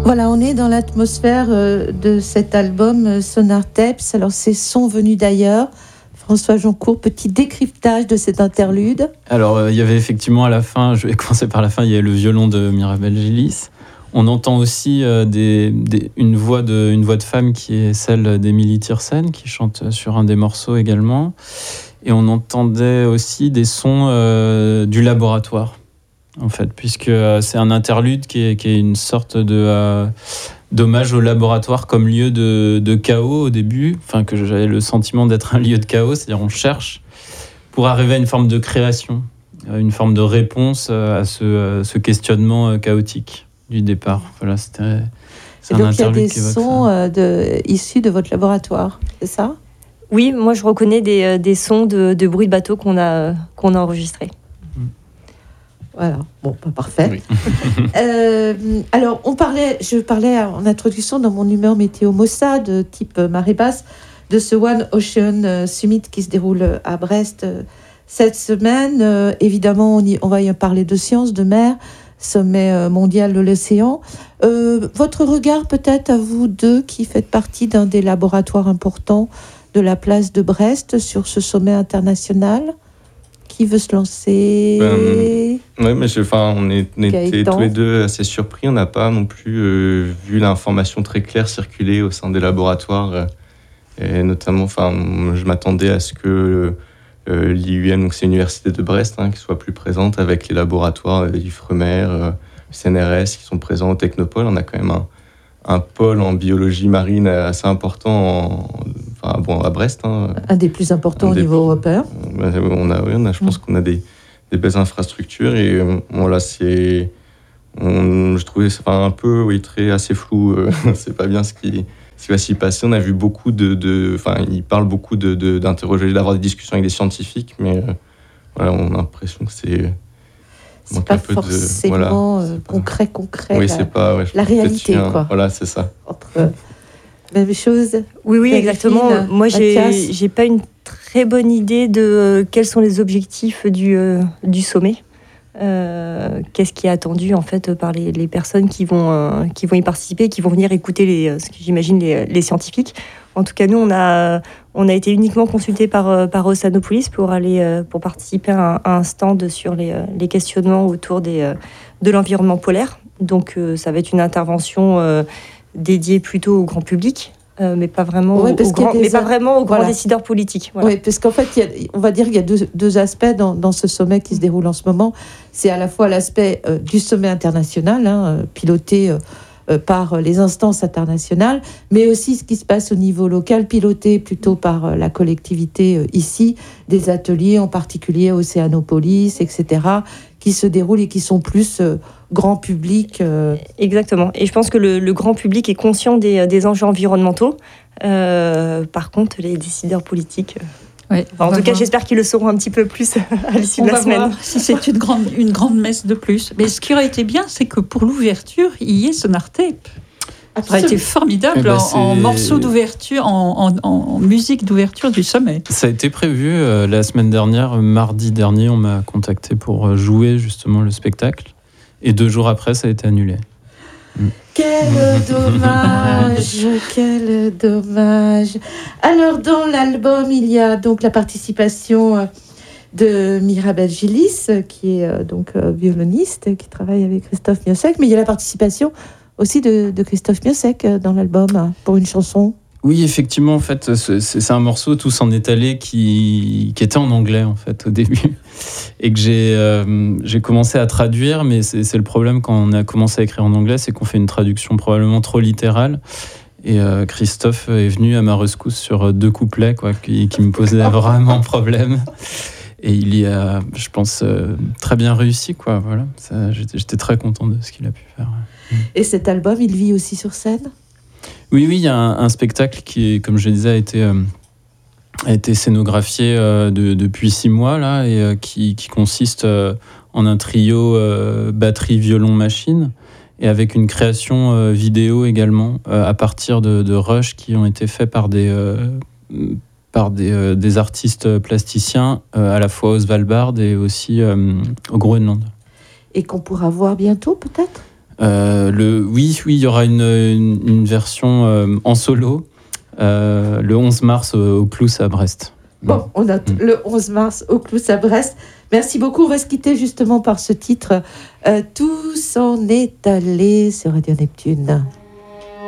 Voilà, on est dans l'atmosphère de cet album Sonar Tapes. Alors, c'est Sons venus d'ailleurs. François Joncourt, petit décryptage de cet interlude. Alors, il y avait effectivement à la fin, je vais commencer par la fin, il y a le violon de Mirabel Gillis. On entend aussi une voix de femme qui est celle d'Émilie Tiersen, qui chante sur un des morceaux également. Et on entendait aussi des sons du laboratoire, en fait, puisque c'est un interlude qui est une sorte d'hommage au laboratoire comme lieu de chaos au début, enfin que j'avais le sentiment d'être un lieu de chaos, c'est-à-dire on cherche pour arriver à une forme de création, une forme de réponse à ce questionnement chaotique du départ. Voilà, c'est et donc il y a des sons issus de votre laboratoire, c'est ça ? Oui, moi je reconnais des sons de bruit de bateau qu'on a enregistrés. Voilà, bon, pas parfait. Oui. Alors, je parlais en introduction dans mon humeur météo Mossad, type marée basse, de ce One Ocean Summit qui se déroule à Brest cette semaine. Évidemment, on va y parler de sciences, de mer, sommet mondial de l'océan. Votre regard peut-être à vous deux qui faites partie d'un des laboratoires importants de la place de Brest sur ce sommet international. Qui veut se lancer ? Oui, mais on était tous les deux assez surpris. On n'a pas non plus vu l'information très claire circuler au sein des laboratoires. Et notamment, je m'attendais à ce que l'IUM, donc c'est l'université de Brest, qui soit plus présente avec les laboratoires l'IFREMER, CNRS qui sont présents au Technopole. On a quand même un pôle en biologie marine assez important à Brest. Un des plus importants au niveau européen. Je pense qu'on a des belles infrastructures et voilà, je trouvais ça un peu assez flou. C'est pas bien ce qui va s'y passer. On a vu beaucoup il parle beaucoup d'interroger, d'avoir des discussions avec des scientifiques, mais voilà, on a l'impression que c'est pas forcément concret. Oui, c'est pas la réalité, quoi. Voilà, c'est ça. Même chose. Oui, exactement. Moi, j'ai pas une très bonne idée de quels sont les objectifs du sommet. Qu'est-ce qui est attendu en fait par les personnes qui vont y participer, qui vont venir écouter j'imagine les scientifiques. En tout cas, nous, on a été uniquement consultés par Oceanopolis pour participer à un stand sur les questionnements autour de l'environnement polaire. Donc, ça va être une intervention dédiée plutôt au grand public. Mais pas vraiment aux grands décideurs politiques. Voilà. Oui, parce qu'en fait, on va dire qu'il y a deux aspects dans ce sommet qui se déroule en ce moment. C'est à la fois l'aspect du sommet international, piloté par les instances internationales, mais aussi ce qui se passe au niveau local, piloté plutôt par la collectivité ici, des ateliers en particulier Oceanopolis, etc., qui se déroulent et qui sont plus grand public. Exactement. Et je pense que le grand public est conscient des enjeux environnementaux. Par contre, les décideurs politiques... Oui, en tout cas, j'espère qu'ils le sauront un petit peu plus à l'issue de la semaine. On va voir si c'est une grande messe de plus. Mais ce qui aurait été bien, c'est que pour l'ouverture, il y ait Sonar Tapes. Ça aurait été formidable en morceaux d'ouverture, en musique d'ouverture du sommet. Ça a été prévu la semaine dernière, mardi dernier, on m'a contacté pour jouer justement le spectacle. Et 2 jours après, ça a été annulé. Quel dommage. Alors, dans l'album, il y a donc la participation de Mirabel Gillis, qui est violoniste, qui travaille avec Christophe Miossec, mais il y a la participation aussi de Christophe Miossec dans l'album pour une chanson. Oui, effectivement, en fait, c'est un morceau Tous en étalé qui était en anglais, en fait, au début. Et que j'ai commencé à traduire, mais c'est le problème quand on a commencé à écrire en anglais, c'est qu'on fait une traduction probablement trop littérale. Et Christophe est venu à ma rescousse sur 2 couplets, qui me posaient vraiment problème. Et il y a, je pense, très bien réussi, quoi. Voilà. J'étais très content de ce qu'il a pu faire. Et cet album, il vit aussi sur scène ? Oui, il y a un spectacle qui, comme je le disais, a été scénographié depuis 6 mois là, et qui consiste en un trio batterie, violon, machine, et avec une création vidéo également à partir de rushs qui ont été faits par des artistes plasticiens à la fois au Svalbard et aussi au Groenland. Et qu'on pourra voir bientôt peut-être ? Oui, il y aura une version en solo le 11 mars au Clous à Brest. Bon, on note le 11 mars au Clous à Brest. Merci beaucoup. On va se quitter justement par ce titre. Tout s'en est allé sur Radio Neptune.